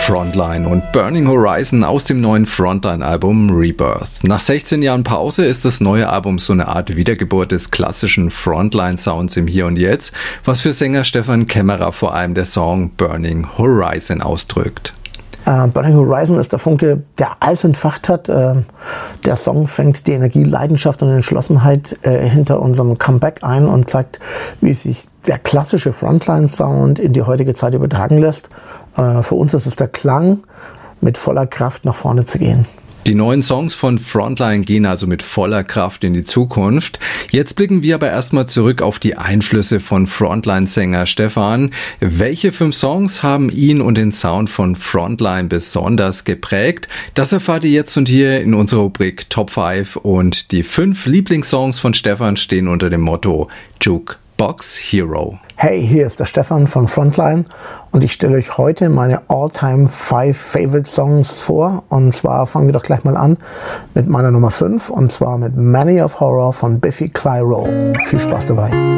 Frontline und Burning Horizon aus dem neuen Frontline-Album Rebirth. Nach 16 Jahren Pause ist das neue Album so eine Art Wiedergeburt des klassischen Frontline-Sounds im Hier und Jetzt, was für Sänger Stefan Kämmerer vor allem der Song Burning Horizon ausdrückt. Burning Horizon ist der Funke, der alles entfacht hat. Der Song fängt die Energie, Leidenschaft und Entschlossenheit hinter unserem Comeback ein und zeigt, wie sich der klassische Frontline-Sound in die heutige Zeit übertragen lässt. Für uns ist es der Klang, mit voller Kraft nach vorne zu gehen. Die neuen Songs von Frontline gehen also mit voller Kraft in die Zukunft. Jetzt blicken wir aber erstmal zurück auf die Einflüsse von Frontline-Sänger Stefan. Welche 5 Songs haben ihn und den Sound von Frontline besonders geprägt? Das erfahrt ihr jetzt und hier in unserer Rubrik Top 5 und die 5 Lieblingssongs von Stefan stehen unter dem Motto Jukebox Hero. Hey, hier ist der Stefan von Frontline und ich stelle euch heute meine All-Time 5 Favorite Songs vor. Und zwar fangen wir doch gleich mal an mit meiner Nummer 5 und zwar mit Many of Horror von Biffy Clyro. Viel Spaß dabei.